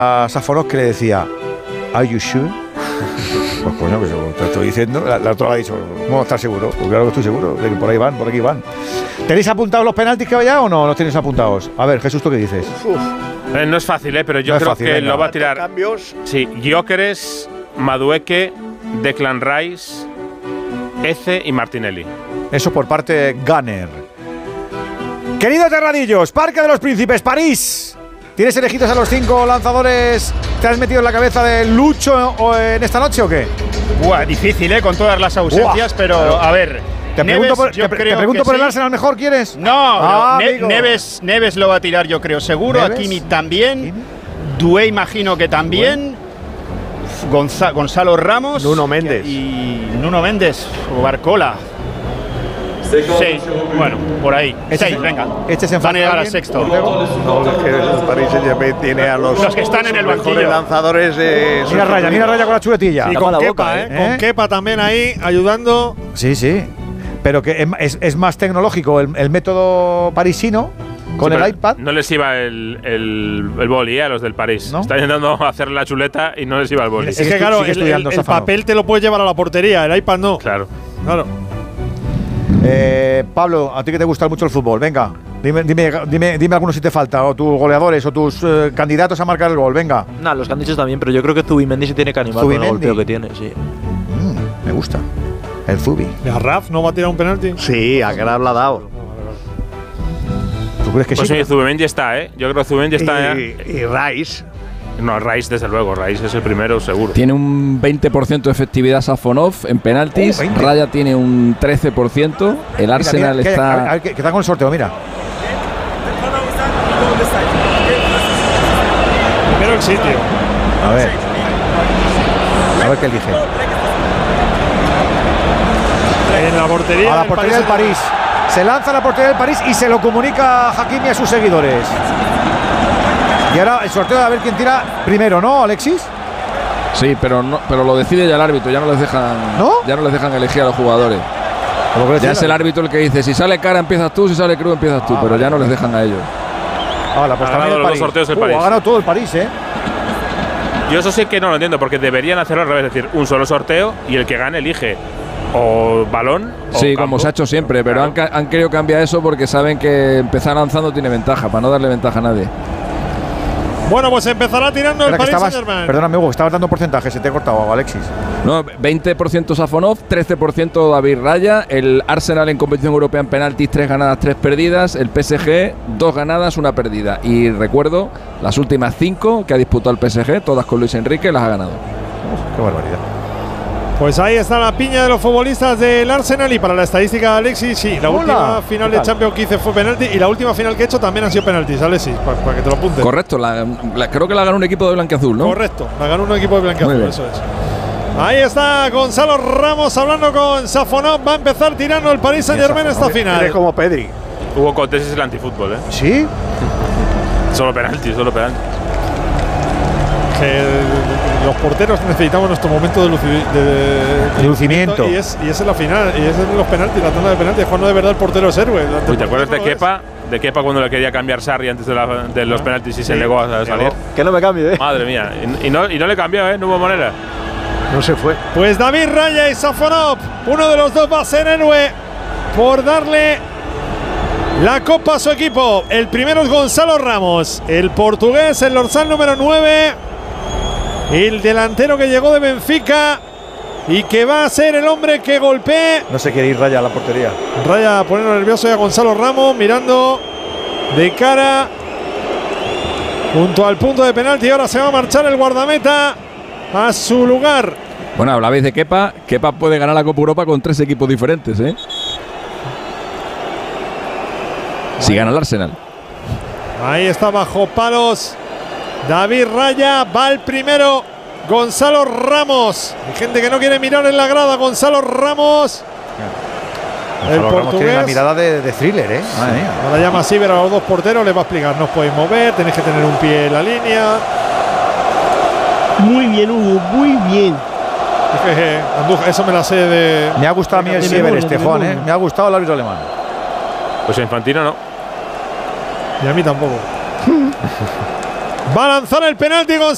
a Safonov que le decía, ¿Are you sure? Pues coño, que te estoy diciendo. La otra le ha dicho, ¿cómo estás seguro? Pues claro que estoy seguro, de que por ahí van, por aquí van. ¿Tenéis apuntados los penaltis que vaya o no? ¿Los tenéis apuntados? A ver, Jesús, ¿tú qué dices? No es fácil, pero yo creo que lo va a tirar. ¿Cambios? Sí, Gyökeres, Madueke, Declan Rice, Eze y Martinelli. Eso por parte de Gunner. Queridos Terradillos, Parque de los Príncipes, París. ¿Tienes elegidos a los 5 lanzadores? ¿Te has metido en la cabeza de Lucho en esta noche o qué? Difícil, con todas las ausencias, pero a ver. Te pregunto por el Arsenal mejor, ¿quieres? No, Neves lo va a tirar, yo creo, seguro. Hakimi también. Doué imagino que también. Gonzalo Ramos. Nuno Méndez. Y Nuno Méndez o Barcola. 6, bueno, por ahí. 6, venga. Van a llegar a sexto. No, es que el Paris Saint-Germain tiene a los que están en el banquillo. Lanzadores. Mira Raya con la chuletilla. Y con Kepa, con Kepa también ahí, ayudando. Sí. Pero que es más tecnológico el método parisino con el iPad. No les iba el boli a los del París. ¿No? Están intentando hacer la chuleta y no les iba el boli. Es que claro, el papel te lo puedes llevar a la portería, el iPad no. Claro. Pablo, a ti que te gusta mucho el fútbol, venga, dime algunos si te falta, o tus goleadores, o tus candidatos a marcar el gol, venga. Los candidatos también, pero yo creo que Zubimendi se tiene que animar con el golpeo que tiene, sí. Me gusta. El Zubi. ¿Y a Raf no va a tirar un penalti? Sí, a Graf la ha dado. ¿Tú crees que pues sí? Zubimendi está, Yo creo que Zubimendi está. Y Rice. No, Rice desde luego, Rice es el primero seguro. Tiene un 20% de efectividad Safonov en penaltis, Raya tiene un 13%, el Arsenal está… Que está con el sorteo, mira. Primero el sitio. A ver qué elige. En la portería. A la portería del París. Se lanza a la portería del París y se lo comunica a Hakimi a sus seguidores. Y ahora el sorteo de a ver quién tira primero, ¿no, Alexis? Sí, pero lo decide ya el árbitro, ya no les dejan elegir a los jugadores. Ya es el árbitro el que dice, si sale cara empiezas tú, si sale Cruz empiezas tú, pero ya no les dejan a ellos. Pues ha ganado los dos sorteos el París. Ha ganado todo el París, Yo eso sí que no lo entiendo, porque deberían hacerlo al revés, es decir, un solo sorteo y el que gane elige o balón o sí, campo. Como se ha hecho siempre, pero han querido cambiar eso porque saben que empezar lanzando tiene ventaja, para no darle ventaja a nadie. Bueno, pues empezará tirando el Paris Saint-Germain. Perdóname, Hugo, estabas dando porcentaje, se te ha cortado, Alexis. No, 20% Safonov, 13% David Raya, el Arsenal en competición europea en penaltis, 3 ganadas, 3 perdidas, el PSG, 2 ganadas, 1 perdida. Y recuerdo, las últimas 5 que ha disputado el PSG, todas con Luis Enrique, las ha ganado. Qué barbaridad. Pues ahí está la piña de los futbolistas del Arsenal. Y para la estadística de Alexis, sí, la última final de Champions que hice fue penalti. Y la última final que he hecho también ha sido penaltis, Alexis, para que te lo apuntes. Correcto, creo que la ganó un equipo de blanquiazul, ¿no? Correcto, la ganó un equipo de blanquiazul, eso es. Ahí está Gonzalo Ramos hablando con Safonov. Va a empezar tirando el Paris Saint-Germain esta final. Es como Pedri. Hugo Cortés es el antifútbol, ¿Sí? Solo penalti. Los porteros necesitamos nuestro momento de lucimiento. Y es en la final, y es en los penaltis, la tanda de penaltis. Cuando de verdad el portero es héroe. ¿Te acuerdas de Kepa? De Kepa cuando le quería cambiar Sarri antes de los penaltis y se negó a salir. Que no me cambie, Madre mía. Y no le cambió, no hubo manera. No se fue. Pues David Raya y Safonov, uno de los dos va a ser héroe por darle la copa a su equipo. El primero es Gonzalo Ramos, el portugués, el dorsal número 9. El delantero que llegó de Benfica y que va a ser el hombre que golpee. No se quiere ir Raya a la portería. Raya poniendo nervioso ya a Gonzalo Ramos, mirando de cara junto al punto de penalti. Ahora se va a marchar el guardameta a su lugar. Bueno, hablabais de Kepa. Kepa puede ganar la Copa Europa con 3 equipos diferentes, si gana el Arsenal. Ahí está bajo palos David Raya, va el primero Gonzalo Ramos. Hay gente que no quiere mirar en la grada. Gonzalo Ramos. El portugués tiene la mirada de thriller, Madre mía. Ahora llama a Siever a los dos porteros, les va a explicar. No os podéis mover, tenéis que tener un pie en la línea. Muy bien, Hugo, muy bien. Andújar, eso me la sé de… Me ha gustado a mí el Siever, Juan, Me ha gustado el árbitro alemán. Pues a Infantino no. Y a mí tampoco. Va a lanzar el penalti Gonzalo.